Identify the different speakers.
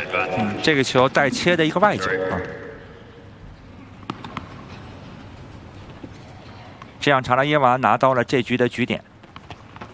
Speaker 1: 这个球带切的一个外角啊。这样查拉耶娃拿到了这局的局点。